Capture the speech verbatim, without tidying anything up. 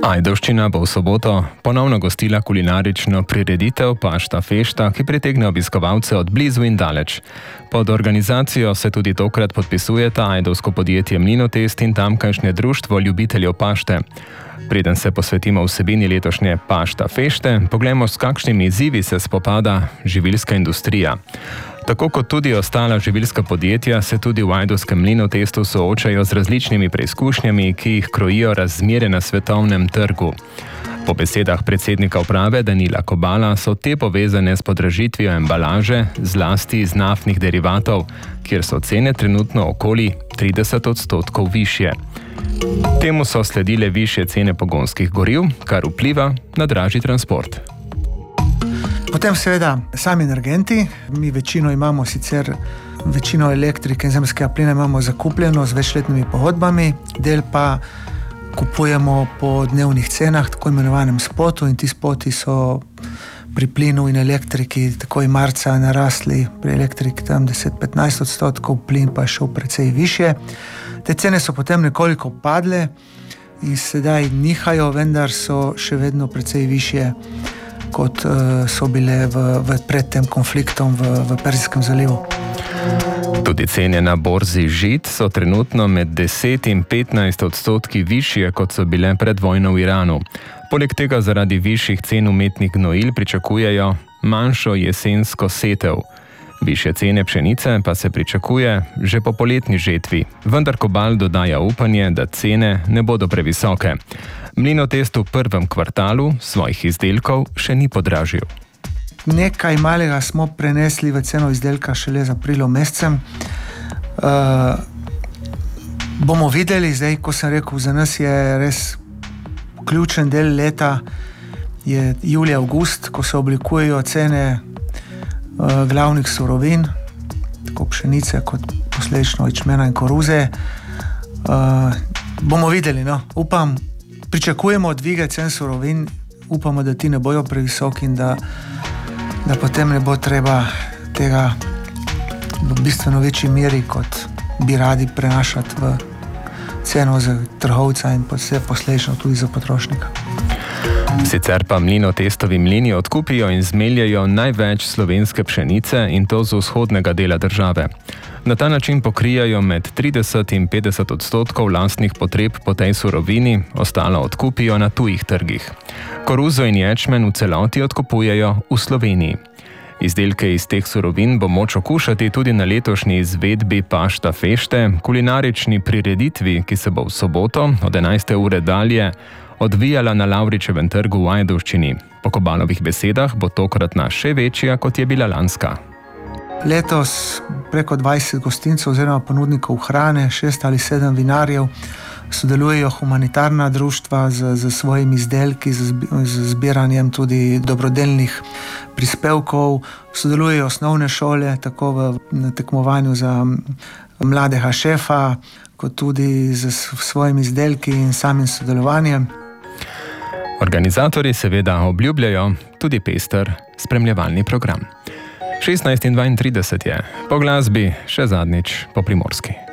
Ajdovščina bo v soboto ponovno gostila kulinarično prireditev Pašta Fešta, ki pritegne obiskovalce od blizu in daleč. Pod organizacijo se tudi tokrat podpisujeta ajdovsko podjetje Mlinotest in tamkajšnje društvo ljubiteljev pašte. Preden se posvetimo vsebini letošnje Pašta Fešte, poglejmo, s kakšnimi izzivi se spopada živilska industrija. Tako kot tudi ostala živilska podjetja, se tudi v ajdovskem Mlinotestu soočajo z različnimi preizkušnjami, ki jih krojijo razmere na svetovnem trgu. Po besedah predsednika uprave Danila Kobala so te povezane s podražitvijo embalaže, zlasti iz naftnih derivatov, kjer so cene trenutno okoli trideset odstotkov višje. Temu so sledile višje cene pogonskih goriv, kar vpliva na dražji transport. Potem seveda sami energenti. Mi večino imamo sicer, večino elektrike in zemeljskega plina imamo zakupljeno z večletnimi pogodbami, del pa kupujemo po dnevnih cenah, tako imenovanem spotu, in ti spoti so pri plinu in elektriki takoj marca narasli, pri elektriki tam deset do petnajst odstotkov, plin pa je šel precej više. Te cene so potem nekoliko padle in sedaj nihajo, vendar so še vedno precej više, kot uh, so bile v, v pred tem konfliktom v, v Perzijskem zalivu. Tudi cene na borzi žit so trenutno med deset in petnajst odstotki višje, kot so bile pred vojno v Iranu. Poleg tega zaradi višjih cen umetnih gnojil pričakujejo manjšo jesensko setev. Višje cene pšenice pa se pričakuje že po poletni žetvi, vendar Kobal dodaja upanje, da cene ne bodo previsoke. Mlinotest v prvem kvartalu svojih izdelkov še ni podražil. Nekaj malega smo prenesli v ceno izdelka šele z aprilom mesecem. Uh, bomo videli, zdaj, ko sem rekel, za nas je res ključen del leta, je julij, avgust, ko se oblikujejo cene uh, glavnih surovin, tako pšenice kot posledično ječmena in koruze. Uh, bomo videli, no, upam, pričakujemo dvige cen surovin, upamo, da ti ne bojo previsoki in da da potem ne bo treba tega v bistveno večji meri, kot bi radi, prenašati v ceno za trgovca in posledično tudi za potrošnika. Sicer pa Mlinotestovi mlini odkupijo in zmeljajo največ slovenske pšenice, in to z vzhodnega dela države. Na ta način pokrijajo med trideset in petdeset odstotkov lastnih potreb po tej surovini, ostalo odkupijo na tujih trgih. Koruzo in ječmen v celoti odkupujejo v Sloveniji. Izdelke iz teh surovin bo moč okušati tudi na letošnji izvedbi Pašta Fešte, kulinarični prireditvi, ki se bo v soboto od enajste ure dalje odvijala na Lavričevem trgu v Ajdovščini. Po Kobalovih besedah bo tokratna še večja, kot je bila lanska. Letos preko dvajset gostincev oziroma ponudnikov hrane, šest ali sedem vinarjev, sodelujejo humanitarna društva z, z svojimi izdelki, z, z zbiranjem tudi dobrodelnih prispevkov, sodelujejo osnovne šole, tako v na tekmovanju za mladega šefa, kot tudi z svojimi izdelki in samim sodelovanjem. Organizatorji seveda obljubljajo tudi pester spremljevalni program. šestnajst in dvaintrideset je, po glasbi še zadnjič po primorski.